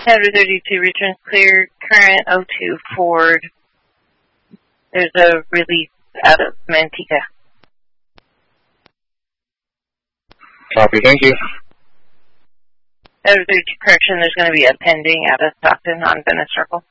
Tower 32 returns clear. Current 02 Ford. There's a release out of Manteca. Copy, thank you. Tower 32 correction, there's going to be a pending out of Stockton on Venice Circle.